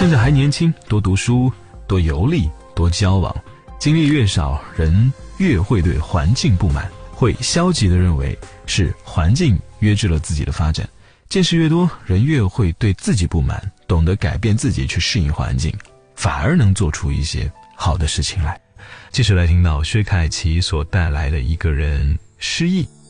趁着还年轻，多读书，多游历，多交往。经历越少，人越会对环境不满，会消极地认为是环境约制了自己的发展。见识越多，人越会对自己不满，懂得改变自己去适应环境，反而能做出一些好的事情来。继续来听到薛凯琪所带来的一个人失忆。